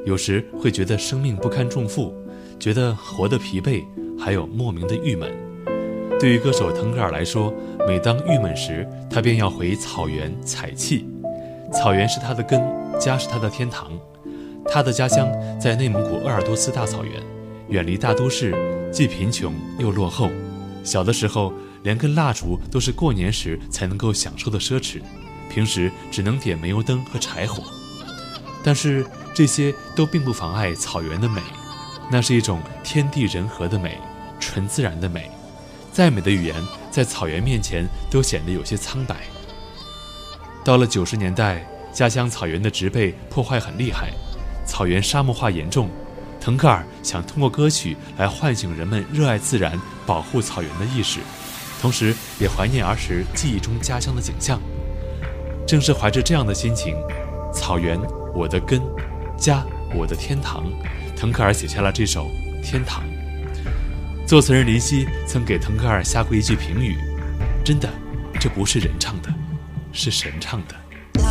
有时会觉得生命不堪重负，觉得活得疲惫，还有莫名的郁闷。对于歌手腾格尔来说，每当郁闷时，他便要回草原采气。草原是他的根，家是他的天堂。他的家乡在内蒙古鄂尔多斯大草原，远离大都市，既贫穷又落后。小的时候，连根蜡烛都是过年时才能够享受的奢侈，平时只能点煤油灯和柴火。但是这些都并不妨碍草原的美，那是一种天地人和的美，纯自然的美。再美的语言在草原面前都显得有些苍白。到了90年代，家乡草原的植被破坏很厉害，草原沙漠化严重。腾格尔想通过歌曲来唤醒人们热爱自然、保护草原的意识，同时也怀念儿时记忆中家乡的景象。正是怀着这样的心情，草原我的根，家我的天堂，腾格尔写下了这首《天堂》。作词人林夕曾给腾格尔下过一句评语：真的，这不是人唱的，是神唱的。